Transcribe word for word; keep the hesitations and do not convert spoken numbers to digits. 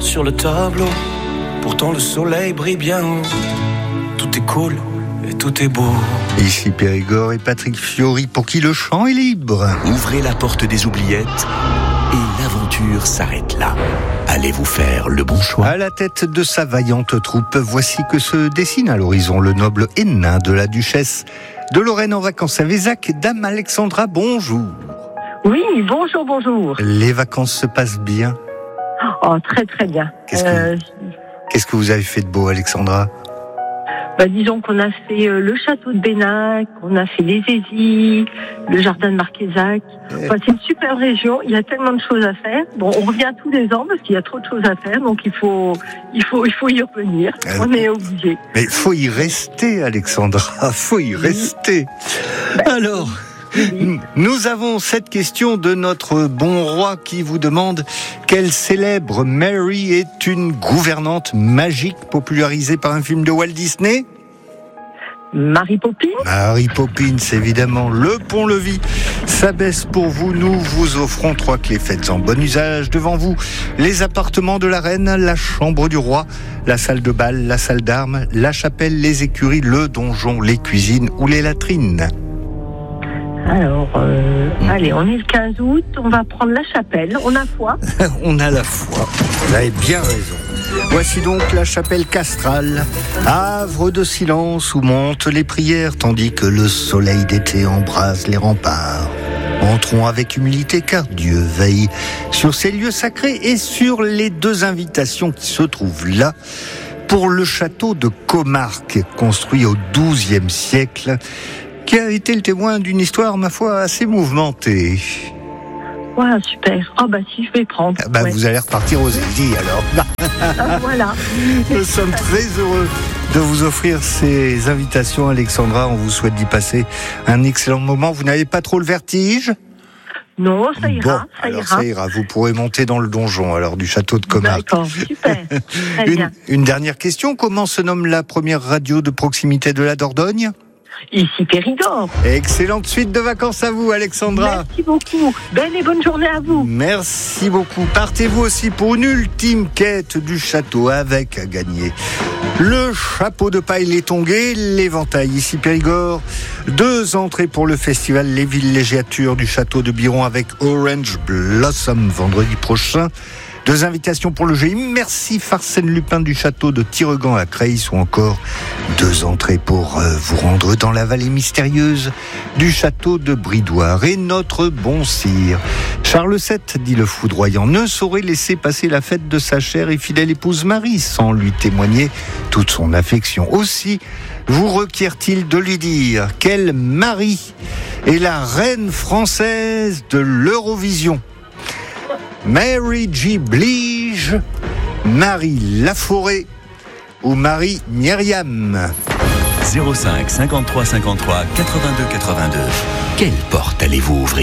sur le tableau. Pourtant le soleil brille bien haut. Tout est cool et tout est beau. Ici Périgord et Patrick Fiori pour qui le chant est libre. Ouvrez la porte des oubliettes et l'aventure s'arrête là. Allez vous faire le bon choix. À la tête de sa vaillante troupe, voici que se dessine à l'horizon le noble Hénin de la duchesse de Lorraine en vacances à Vézac. Dame Alexandra, bonjour. Oui, bonjour, bonjour. Les vacances se passent bien? Oh, très très bien. Qu'est-ce que, euh, qu'est-ce que vous avez fait de beau, Alexandra? bah, disons qu'on a fait euh, le château de Bénac, on a fait les Hésies, le jardin de Marquézac. Enfin, c'est une super région, il y a tellement de choses à faire. Bon, on revient tous les ans parce qu'il y a trop de choses à faire, donc il faut, il faut, il faut y revenir. Euh, on est obligé. Mais il faut y rester, Alexandra, faut y oui. rester. Bah, Alors... Oui. Nous avons cette question de notre bon roi qui vous demande quelle célèbre Mary est une gouvernante magique popularisée par un film de Walt Disney? Mary Poppins. Mary Poppins, évidemment. Le pont-levis s'abaisse pour vous. Nous vous offrons trois clés faites en bon usage. Devant vous, les appartements de la reine, la chambre du roi, la salle de bal, la salle d'armes, la chapelle, les écuries, le donjon, les cuisines ou les latrines. Alors, euh, mmh. allez, on est le quinze août, on va prendre la chapelle, on a foi. On a la foi, vous avez bien raison. Voici donc la chapelle castrale, havre de silence où montent les prières, tandis que le soleil d'été embrase les remparts. Entrons avec humilité car Dieu veille sur ces lieux sacrés et sur les deux invitations qui se trouvent là pour le château de Comarque, construit au douzième siècle, qui a été le témoin d'une histoire, ma foi, assez mouvementée. Ouais, super. Ah oh, bah si, je vais prendre. Ah bah, ouais. Vous allez repartir aux Hésies, alors. Ah, voilà. Nous sommes très heureux de vous offrir ces invitations, Alexandra. On vous souhaite d'y passer un excellent moment. Vous n'avez pas trop le vertige ? Non, ça ira. Bon, ça alors ira. ça ira. Vous pourrez monter dans le donjon, alors, du château de Comarque. D'accord, super. Très une, bien. Une dernière question. Comment se nomme la première radio de proximité de la Dordogne ? Ici Périgord. Excellente suite de vacances à vous, Alexandra. Merci beaucoup. Belle et bonne journée à vous. Merci beaucoup. Partez-vous aussi pour une ultime quête du château avec à gagner le chapeau de paille Les Tongués, l'éventail ici Périgord. Deux entrées pour le festival Les Villégiatures du château de Biron avec Orange Blossom vendredi prochain. Deux invitations pour le jeu Merci Farsène Lupin du château de Tiregan à Creil ou encore deux entrées pour euh, vous rendre dans la vallée mystérieuse du château de Bridoire. Et notre bon sire Charles sept, dit le foudroyant, ne saurait laisser passer la fête de sa chère et fidèle épouse Marie sans lui témoigner toute son affection. Aussi vous requiert-il de lui dire qu'elle Marie est la reine française de l'Eurovision. Mary J. Blige, Marie Laforêt ou Marie Myriam. zéro cinq cinquante-trois cinquante-trois quatre-vingt-deux quatre-vingt-deux. Quelle porte allez-vous ouvrir ?